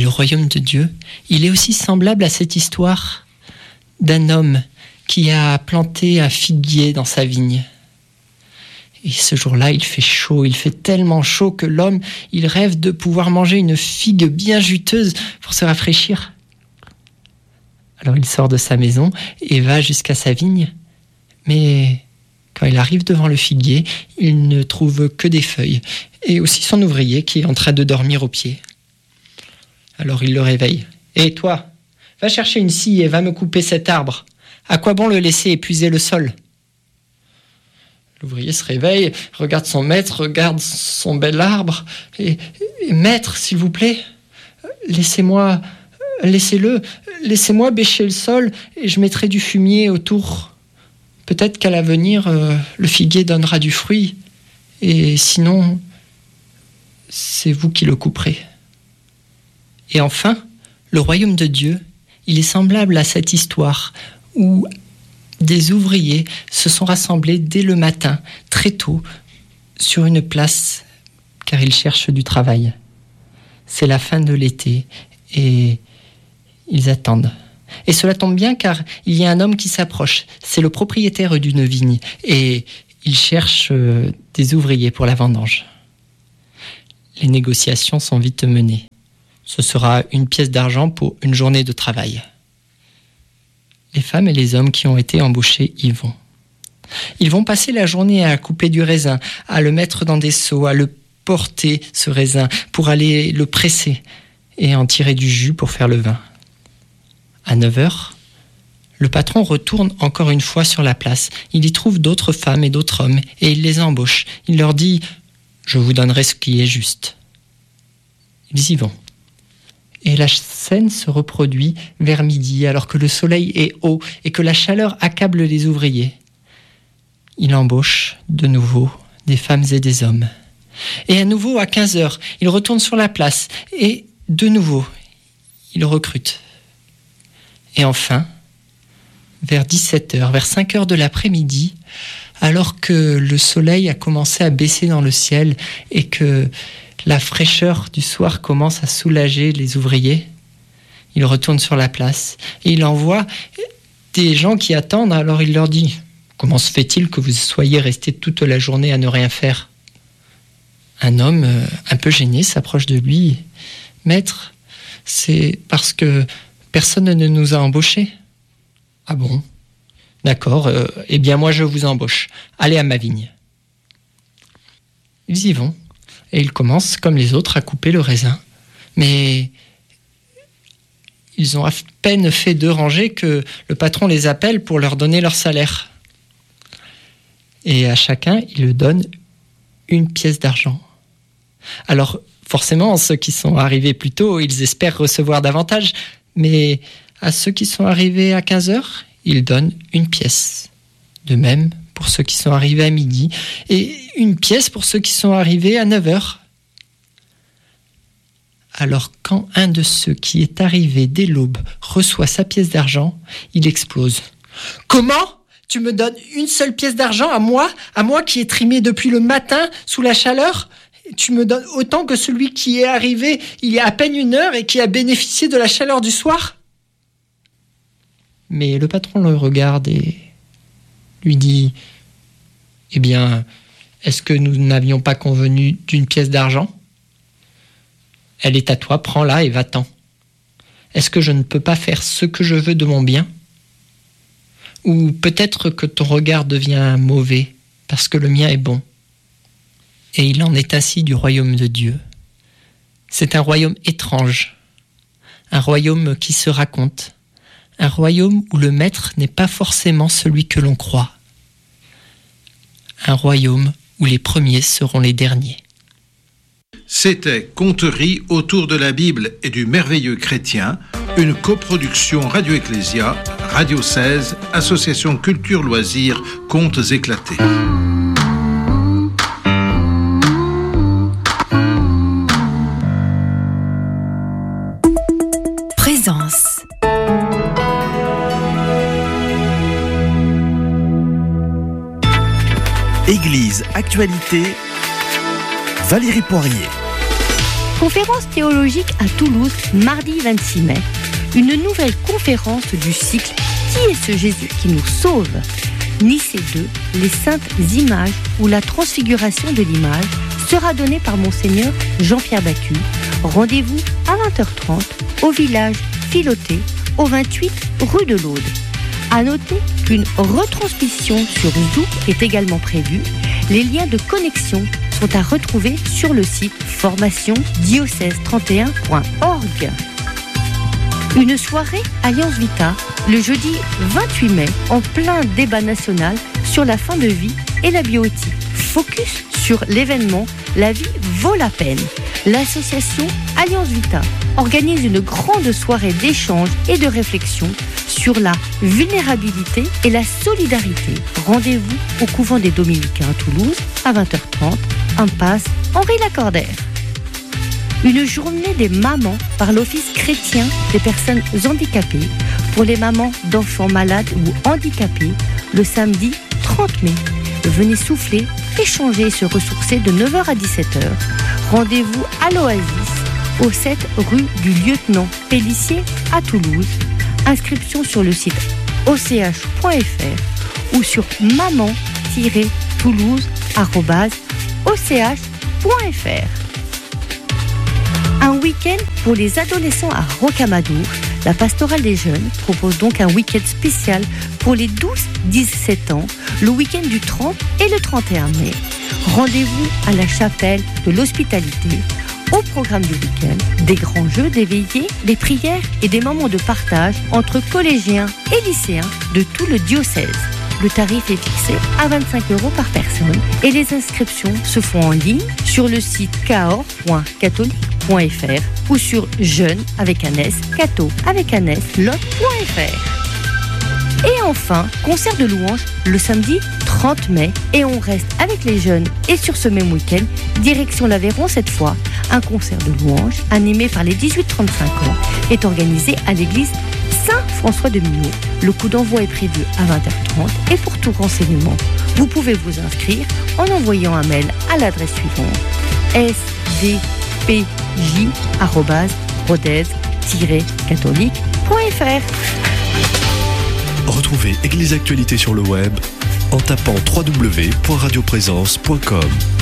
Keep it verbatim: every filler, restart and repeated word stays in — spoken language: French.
le royaume de Dieu, il est aussi semblable à cette histoire d'un homme qui a planté un figuier dans sa vigne. Et ce jour-là, il fait chaud, il fait tellement chaud que l'homme, il rêve de pouvoir manger une figue bien juteuse pour se rafraîchir. Alors il sort de sa maison et va jusqu'à sa vigne, mais quand il arrive devant le figuier, il ne trouve que des feuilles, et aussi son ouvrier qui est en train de dormir au pied. Alors il le réveille. « Et toi, va chercher une scie et va me couper cet arbre. À quoi bon le laisser épuiser le sol ?» L'ouvrier se réveille, regarde son maître, regarde son bel arbre, et, et « Maître, s'il vous plaît, laissez-moi, laissez-le, laissez-moi bêcher le sol, et je mettrai du fumier autour. Peut-être qu'à l'avenir, euh, le figuier donnera du fruit, et sinon, c'est vous qui le couperez. » Et enfin, le royaume de Dieu, il est semblable à cette histoire où des ouvriers se sont rassemblés dès le matin, très tôt, sur une place, car ils cherchent du travail. C'est la fin de l'été et ils attendent. Et cela tombe bien car il y a un homme qui s'approche. C'est le propriétaire d'une vigne et il cherche des ouvriers pour la vendange. Les négociations sont vite menées. Ce sera une pièce d'argent pour une journée de travail. Les femmes et les hommes qui ont été embauchés y vont. Ils vont passer la journée à couper du raisin, à le mettre dans des seaux, à le porter, ce raisin, pour aller le presser et en tirer du jus pour faire le vin. À neuf heures, le patron retourne encore une fois sur la place. Il y trouve d'autres femmes et d'autres hommes et il les embauche. Il leur dit « Je vous donnerai ce qui est juste ». Ils y vont. Et la scène se reproduit vers midi, alors que le soleil est haut et que la chaleur accable les ouvriers. Il embauche de nouveau des femmes et des hommes. Et à nouveau, à quinze heures, il retourne sur la place et de nouveau, il recrute. Et enfin, vers dix-sept heures, vers cinq heures de l'après-midi, alors que le soleil a commencé à baisser dans le ciel et que la fraîcheur du soir commence à soulager les ouvriers, il retourne sur la place et il envoie des gens qui attendent. Alors il leur dit « Comment se fait-il que vous soyez restés toute la journée à ne rien faire ?» Un homme, euh, un peu gêné, s'approche de lui. « Maître, c'est parce que personne ne nous a embauchés. »« Ah bon ? D'accord, euh, eh bien moi je vous embauche. Allez à ma vigne. » Ils y vont. Et ils commencent, comme les autres, à couper le raisin. Mais ils ont à peine fait deux rangées que le patron les appelle pour leur donner leur salaire. Et à chacun, il leur donne une pièce d'argent. Alors, forcément, ceux qui sont arrivés plus tôt, ils espèrent recevoir davantage. Mais à ceux qui sont arrivés à quinze heures, il donne une pièce. De même pour ceux qui sont arrivés à midi, et une pièce pour ceux qui sont arrivés à neuf heures. Alors quand un de ceux qui est arrivé dès l'aube reçoit sa pièce d'argent, il explose. « Comment ? Tu me donnes une seule pièce d'argent à moi, à moi qui ai trimé depuis le matin sous la chaleur ? Tu me donnes autant que celui qui est arrivé il y a à peine une heure et qui a bénéficié de la chaleur du soir ?» Mais le patron le regarde et lui dit « Eh bien, est-ce que nous n'avions pas convenu d'une pièce d'argent ? Elle est à toi, prends-la et va-t'en. Est-ce que je ne peux pas faire ce que je veux de mon bien ? Ou peut-être que ton regard devient mauvais parce que le mien est bon. » Et il en est ainsi du royaume de Dieu. C'est un royaume étrange, un royaume qui se raconte, un royaume où le maître n'est pas forcément celui que l'on croit. Un royaume où les premiers seront les derniers. C'était Conteries autour de la Bible et du merveilleux chrétien, une coproduction Radio Ecclésia, Radio seize, Association Culture Loisirs, Contes éclatés. Présence. Église Actualité, Valérie Poirier. Conférence théologique à Toulouse, mardi vingt-six mai. Une nouvelle conférence du cycle « Qui est ce Jésus qui nous sauve ?» Nicée deux, les saintes images ou la transfiguration de l'image sera donnée par Monseigneur Jean-Pierre Baccu. Rendez-vous à vingt heures trente au village Filoté, au vingt-huit rue de l'Aude. À noter qu'une retransmission sur Zoom est également prévue. Les liens de connexion sont à retrouver sur le site formation diocèse trente et un point org. Une soirée Alliance Vita, le jeudi vingt-huit mai, en plein débat national sur la fin de vie et la bioéthique. Focus sur l'événement « La vie vaut la peine ». L'association Alliance Vita organise une grande soirée d'échange et de réflexion sur la vulnérabilité et la solidarité. Rendez-vous au couvent des Dominicains à Toulouse à vingt heures trente, impasse Henri Lacordaire. Une journée des mamans par l'Office chrétien des personnes handicapées pour les mamans d'enfants malades ou handicapés le samedi trente mai. Venez souffler, échanger et se ressourcer de neuf heures à dix-sept heures. Rendez-vous à l'Oasis, au sept rue du Lieutenant Pélissier à Toulouse. Inscription sur le site o c h point f r ou sur maman tiret toulouse arobase o c h point f r. Un week-end pour les adolescents à Rocamadour. La pastorale des jeunes propose donc un week-end spécial pour les douze dix-sept ans, le week-end du trente et le trente et un mai. Rendez-vous à la chapelle de l'Hospitalité. Au programme du week-end, des grands jeux, des veillées, des prières et des moments de partage entre collégiens et lycéens de tout le diocèse. Le tarif est fixé à vingt-cinq euros par personne et les inscriptions se font en ligne sur le site caor point catholique point f r ou sur jeune avec un S, catho avec un S, lot point f r. Et enfin, concert de louanges le samedi trente mai et on reste avec les jeunes. Et sur ce même week-end, direction l'Aveyron cette fois, un concert de louanges animé par les dix-huit trente-cinq ans est organisé à l'église Saint-François de Millau. Le coup d'envoi est prévu à vingt heures trente et pour tout renseignement, vous pouvez vous inscrire en envoyant un mail à l'adresse suivante s d p j arobase rodez tiret catholique point f r. Retrouvez Église Actualité sur le web en tapant w w w point radioprésence point com.